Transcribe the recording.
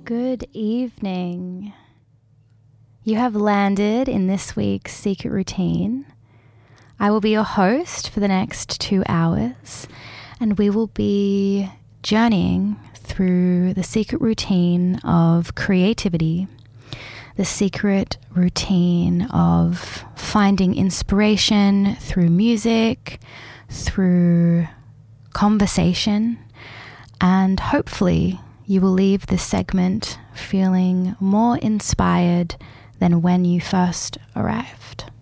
Good evening. You have landed in this week's Secret Routine. I will be your host for the next 2 hours, and we will be journeying through the secret routine of creativity, the secret routine of finding inspiration through music, through conversation, and hopefully you will leave this segment feeling more inspired than when you first arrived.